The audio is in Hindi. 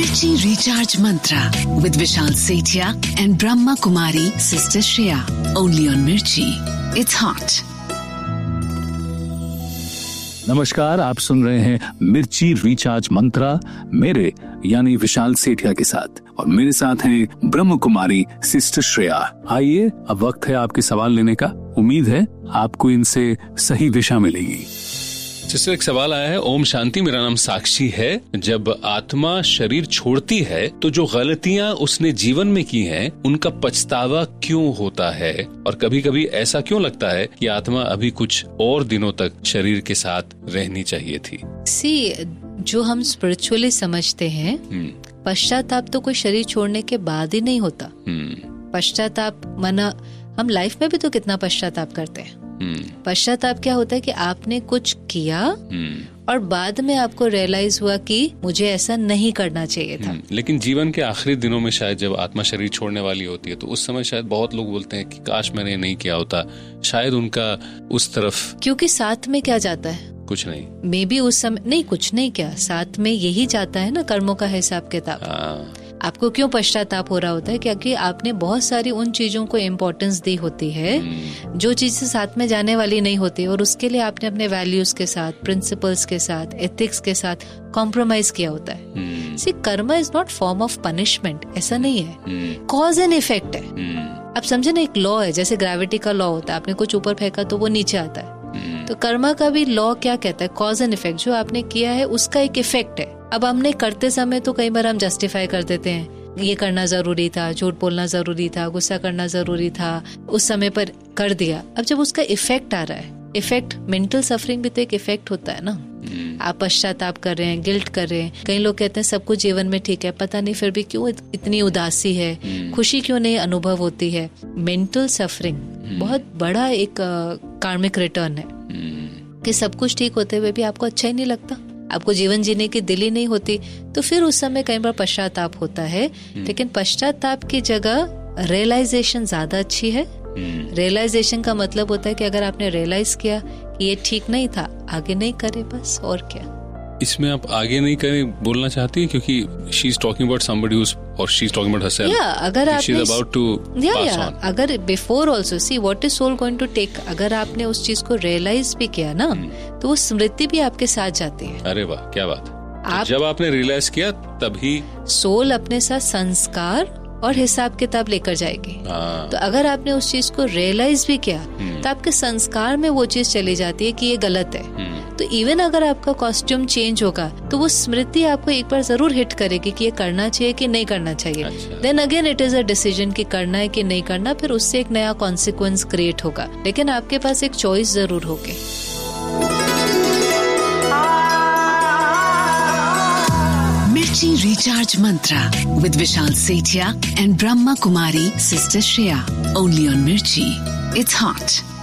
Mirchi Recharge Mantra with Vishal Sethia and Brahma Kumari Sister Shreya. Only on Mirchi. It's hot. नमस्कार, आप सुन रहे हैं मिर्ची रिचार्ज मंत्रा मेरे यानी विशाल सेठिया के साथ, और मेरे साथ हैं ब्रह्म कुमारी सिस्टर श्रेया। आइए, अब वक्त है आपके सवाल लेने का। उम्मीद है आपको इनसे सही दिशा मिलेगी। सिस्टर, एक सवाल आया है। ओम शांति, मेरा नाम साक्षी है। जब आत्मा शरीर छोड़ती है तो जो गलतियां उसने जीवन में की हैं, उनका पछतावा क्यों होता है, और कभी कभी ऐसा क्यों लगता है कि आत्मा अभी कुछ और दिनों तक शरीर के साथ रहनी चाहिए थी? जो हम स्पिरिचुअली समझते हैं, पश्चाताप तो कोई शरीर छोड़ने के बाद ही नहीं होता। पश्चाताप माना हम लाइफ में भी तो कितना पश्चाताप करते हैं। पश्चाताप क्या होता है कि आपने कुछ किया और बाद में आपको रियलाइज हुआ कि मुझे ऐसा नहीं करना चाहिए था। लेकिन जीवन के आखिरी दिनों में शायद जब आत्मा शरीर छोड़ने वाली होती है, तो उस समय शायद बहुत लोग बोलते हैं कि काश मैंने नहीं किया होता। शायद उनका उस तरफ, क्योंकि साथ में क्या जाता है? कुछ नहीं। मे बी उस समय नहीं, कुछ नहीं, क्या साथ में यही जाता है ना, कर्मों का हिसाब किताब। आपको क्यों पश्चाताप हो रहा होता है? क्योंकि आपने बहुत सारी उन चीजों को इम्पोर्टेंस दी होती है जो चीजें साथ में जाने वाली नहीं होती, और उसके लिए आपने अपने वैल्यूज के साथ, प्रिंसिपल्स के साथ, एथिक्स के साथ कॉम्प्रोमाइज किया होता है। सी, Karma is not form of punishment, ऐसा नहीं है, कॉज एंड इफेक्ट है। आप समझे ना, एक लॉ है, जैसे ग्रेविटी का लॉ होता है, आपने कुछ ऊपर फेंका तो वो नीचे आता है। तो कर्मा का भी लॉ क्या कहता है? Cause and effect. जो आपने किया है उसका एक इफेक्ट है। अब हमने करते समय तो कई बार हम जस्टिफाई कर देते हैं, ये करना जरूरी था, झूठ बोलना जरूरी था, गुस्सा करना जरूरी था, उस समय पर कर दिया। अब जब उसका इफेक्ट आ रहा है, इफेक्ट, मेंटल सफरिंग भी तो एक इफेक्ट होता है ना। आप पश्चाताप कर रहे हैं, गिल्ट कर रहे हैं। कई लोग कहते हैं सब कुछ जीवन में ठीक है, पता नहीं फिर भी क्यों इतनी उदासी है, खुशी क्यों नहीं अनुभव होती है। मेंटल सफरिंग बहुत बड़ा एक कार्मिक रिटर्न है कि सब कुछ ठीक होते हुए भी आपको अच्छा ही नहीं लगता, आपको जीवन जीने की दिल ही नहीं होती। तो फिर उस समय कई बार पश्चाताप होता है। लेकिन पश्चाताप की जगह रियलाइजेशन ज्यादा अच्छी है। रियलाइजेशन का मतलब होता है कि अगर आपने रियलाइज किया कि ये ठीक नहीं था, आगे नहीं करे, बस। और क्या इसमें आप आगे नहीं करें बोलना चाहती है? क्योंकि she is talking about somebody who और she is talking about herself. अगर आपने, she is about to pass on. अगर before also, see what is soul going to take. अगर आपने उस चीज को रियलाइज भी किया ना, तो वो स्मृति भी आपके साथ जाती है। अरे वाह, क्या बात। जब आपने रियलाइज किया तभी सोल अपने साथ संस्कार और हिसाब किताब लेकर जाएगी। तो अगर आपने उस चीज को रियलाइज भी किया, तो आपके संस्कार में वो चीज चली जाती है कि ये गलत है। तो इवन अगर आपका कॉस्ट्यूम चेंज होगा, तो वो स्मृति आपको एक बार जरूर हिट करेगी कि ये करना चाहिए कि नहीं करना चाहिए। Then again it is a decision कि करना है कि नहीं करना। फिर उससे एक नया कॉन्सिक्वेंस क्रिएट होगा, लेकिन आपके पास एक चॉइस जरूर होगी। Mirchi Recharge Mantra with Vishal Sethia and Brahma Kumari Sister Shreya. Only on Mirchi. It's hot.